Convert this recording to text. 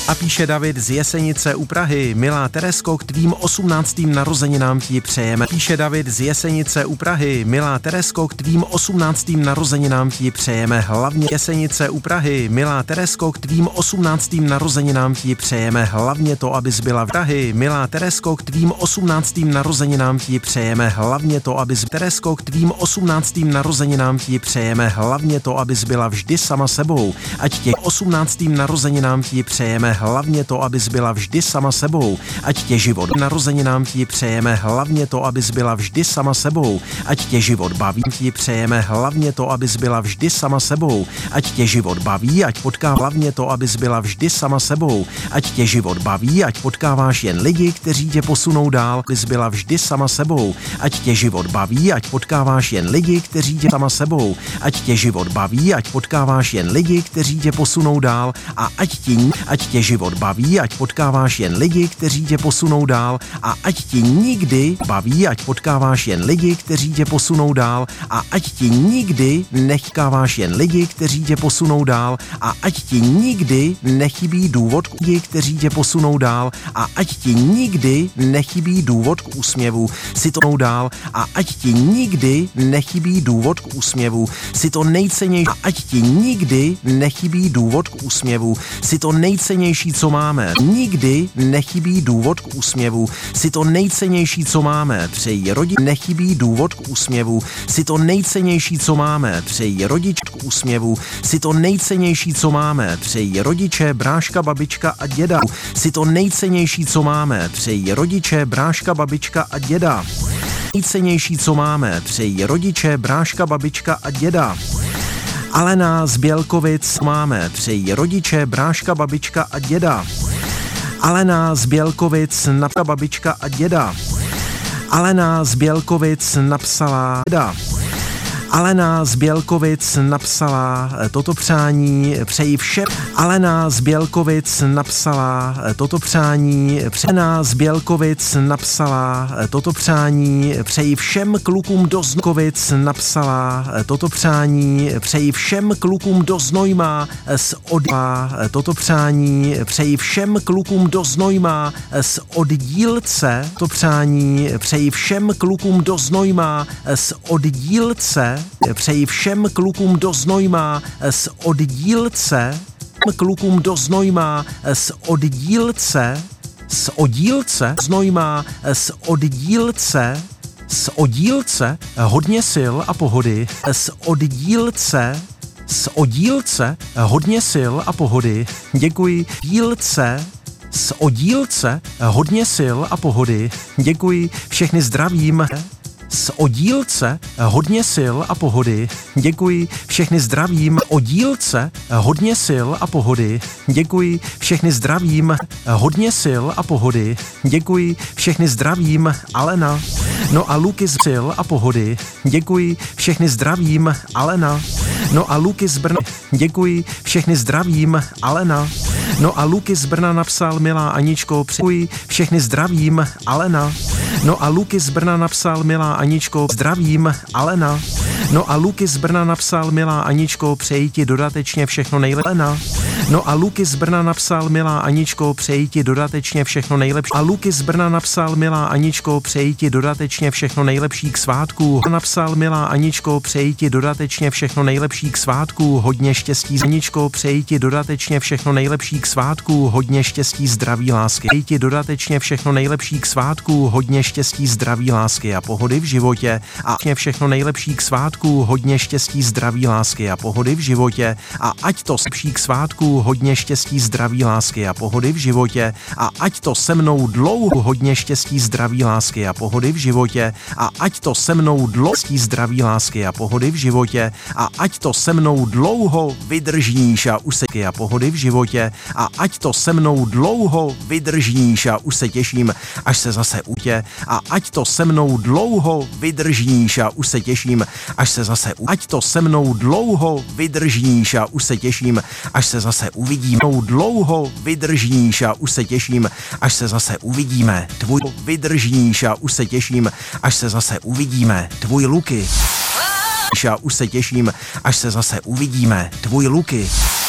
A píše David z Jesenice u Prahy. Milá Teresko, k tvým 18. narozeninám ti přejeme. Píše David z Jesenice u Prahy. Milá Teresko, k tvým 18. narozeninám ti přejeme hlavně Jesenice u Prahy. Milá Teresko, k tvým 18. narozeninám ti přejeme hlavně to, abys byla v Prahy. Milá Teresko, k tvým 18. narozeninám ti přejeme hlavně to, abys Teresko, k tvým 18. narozeninám ti přejeme hlavně to, abys byla vždy sama sebou. Ať tě 18. narozeninám ti přejeme hlavně to, abys byla vždy sama sebou. Ať tě život narozeninám ti přejeme hlavně to, abys byla vždy sama sebou. Ať tě život baví ti přejeme hlavně to, abys byla vždy sama sebou. Ať tě život baví, ať potká hlavně to, abys byla vždy sama sebou. Ať tě život baví, ať potkáváš jen lidi, kteří tě posunou dál, abys byla vždy sama sebou. Ať tě život baví, ať potkáváš jen lidi, kteří tě sama sebou. Ať tě život baví, ať potkáváš jen lidi, kteří tě posunou dál a ať tě život baví, ať potkáváš jen lidi, kteří tě posunou dál a ať ti nikdy baví, ať potkáváš jen lidi, kteří tě posunou dál a ať ti nikdy nechkáváš jen lidi, kteří tě posunou dál a ať ti nikdy nechybí důvod k lidi, kteří tě posunou dál a ať ti nikdy nechybí důvod k úsměvu, si to dál a ať ti nikdy nechybí důvod k úsměvu, si to nejcennější a ať ti nikdy nechybí důvod k úsměvu, si to nejcennější, co máme. Nikdy nechybí důvod k úsměvu, si to nejcennější, co máme. Přeji rodič, nechybí důvod k úsměvu, si to nejcennější, co máme. Přeji rodič k úsměvu, si to nejcennější, co máme. Přeji rodiče, bráška, babička a děda, si to nejcennější, co máme. Přeji rodiče, bráška, babička a děda. Nejcennější, co máme. Přeji rodiče, bráška, babička a děda. Alena z Bělkovic máme. Přeji rodiče, bráška, babička a děda. Alena z Bělkovic napsala babička a děda. Alena z Bělkovic napsala děda. Alena z Bělkovic napsala toto přání, přeji všem. Alena z Bělkovic napsala toto přání, Alena z Bělkovic napsala toto přání, přeji všem klukům do Znojma, napsala toto přání, přeji všem klukům do Znojma z toto přání, přeji všem klukům do Znojma z oddílce, to přání, přeji všem klukům do Znojma z oddílce, přeji všem klukům do Znojma z oddílce, klukům do Znojma z oddílce, z oddílce, Znojma z oddílce, z oddílce, hodně sil a pohody, z oddílce, hodně sil a pohody, děkuji, dílce, z oddílce, hodně sil a pohody, děkuji, všechny zdravím. Z oddílce hodně sil a pohody, děkuji, všechny zdravím. Oddílce hodně sil a pohody, děkuji, všechny zdravím. Hodně sil a pohody, děkuji, všechny zdravím. Alena. No a Luky z sil a pohody, děkuji, všechny zdravím. Alena. No a Luky z Brna, děkuji, všechny zdravím. Alena. No a Luky z Brna napsal, milá Aničko, děkuji, všechny zdravím. Alena. No a Luky z Brna napsal, milá Aničko, zdravím, Alena. No a Luky z Brna napsal, milá Aničko, přeji ti dodatečně všechno nejlepší. Alena. No a Luky z Brna napsal, milá Aničko, přeji ti dodatečně všechno nejlepší. A Luky z Brna napsal, milá Aničko, přeji ti dodatečně všechno nejlepší k svátku. Napsal, milá Aničko, přeji ti dodatečně všechno nejlepší k svátku. Hodně štěstí, Aničko, přeji ti dodatečně všechno nejlepší k svátku. Hodně štěstí, zdraví, lásky. Přeji ti dodatečně všechno nejlepší k svátku. Hodně štěstí, zdraví, lásky a pohody v životě. A všechno nejlepší k svátku. Hodně štěstí, zdraví, lásky a pohody v životě. A ať to lepší k svátku. Hodně štěstí, zdraví, lásky a pohody v životě. A ať to se mnou dlouho. Hodně štěstí, zdraví, lásky a pohody v životě. A ať to se mnou dlouho. Zdraví, lásky a pohody v životě. A ať to se mnou dlouho vydržíš a useky a pohody v životě. A ať to se mnou dlouho vydržíš a už se těším, až se zase utě. A ať to se mnou dlouho vydržíš a už se těším, až se zase ať to se mnou dlouho vydržíš a už se těším, až se zase uvidíme. Dlouho vydržíš a už se těším, až se zase uvidíme. Tvůj vydržíš a už se těším, až se zase uvidíme. Tvůj Luky. A už se těším, až se zase uvidíme. Tvůj Luky.